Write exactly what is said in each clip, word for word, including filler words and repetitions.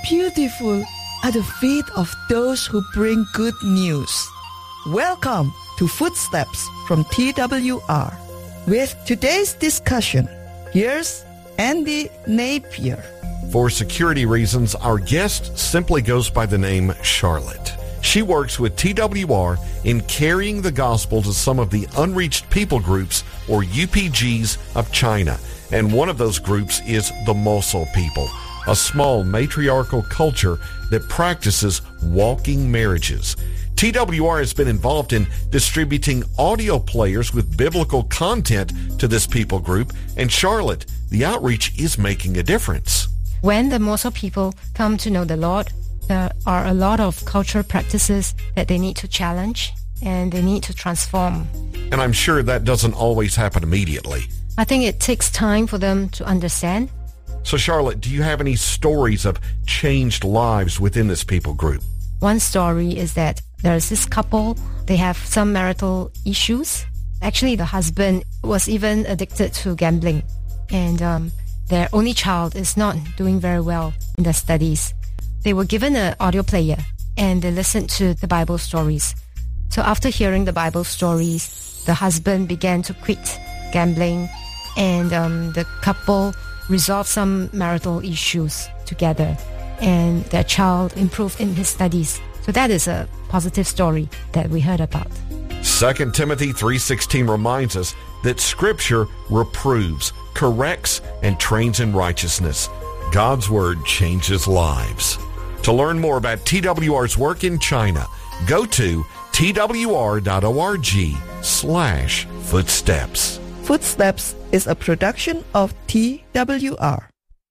beautiful are the feet of those who bring good news. Welcome to Footsteps from T W R. With today's discussion, here's Andy Napier. For security reasons, our guest simply goes by the name Charlotte. She works with T W R in carrying the gospel to some of the unreached people groups, or U P Gs, of China. And one of those groups is the Mosul people, a small matriarchal culture that practices walking marriages. T W R has been involved in distributing audio players with biblical content to this people group, and Charlotte, the outreach is making a difference. When the Mosul people come to know the Lord, there are a lot of cultural practices that they need to challenge and they need to transform. And I'm sure that doesn't always happen immediately. I think it takes time for them to understand. So Charlotte, do you have any stories of changed lives within this people group? One story is that there's this couple, they have some marital issues. Actually, the husband was even addicted to gambling, and um, their only child is not doing very well in their studies. They were given an audio player and they listened to the Bible stories. So after hearing the Bible stories, the husband began to quit gambling, and um, the couple resolved some marital issues together, and their child improved in his studies. So that is a positive story that we heard about. Second Timothy three sixteen reminds us that Scripture reproves, corrects, and trains in righteousness. God's Word changes lives. To learn more about T W R's work in China, go to twr.org slash footsteps. Footsteps is a production of T W R.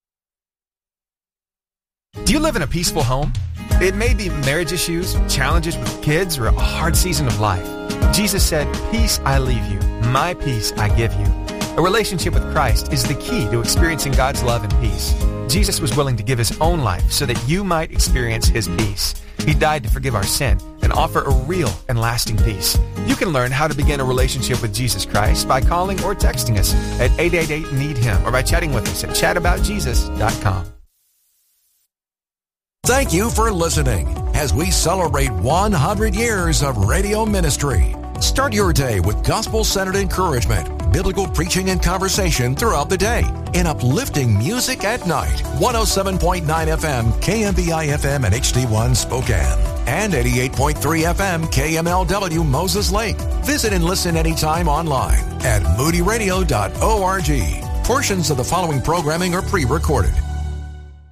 Do you live in a peaceful home? It may be marriage issues, challenges with kids, or a hard season of life. Jesus said, "Peace I leave you, my peace I give you." A relationship with Christ is the key to experiencing God's love and peace. Jesus was willing to give his own life so that you might experience his peace. He died to forgive our sin and offer a real and lasting peace. You can learn how to begin a relationship with Jesus Christ by calling or texting us at eight eight eight, need him or by chatting with us at chat about jesus dot com. Thank you for listening as we celebrate one hundred years of radio ministry. Start your day with gospel-centered encouragement, biblical preaching and conversation throughout the day, and uplifting music at night. one oh seven point nine F M, K M B I F M and H D one Spokane, and eighty-eight point three F M, K M L W Moses Lake. Visit and listen anytime online at moody radio dot org. Portions of the following programming are pre-recorded.